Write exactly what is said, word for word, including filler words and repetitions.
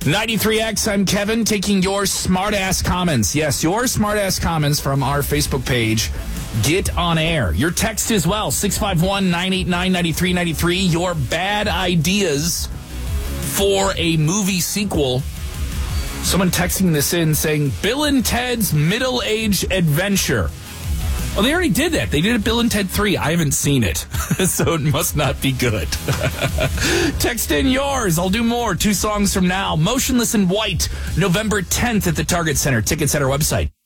ninety-three X, I'm Kevin, taking your smart-ass comments. Yes, your smart-ass comments from our Facebook page. Get on air. Your text as well, six five one, nine eight nine, nine three nine three. Your bad ideas for a movie sequel. Someone texting this in saying, Bill and Ted's Middle Age Adventure. Well, they already did that. They did it Bill and Ted three. I haven't seen it, so it must not be good. Text in yours. I'll do more. Two songs from now. Motionless in White, November tenth at the Target Center. Tickets at our website.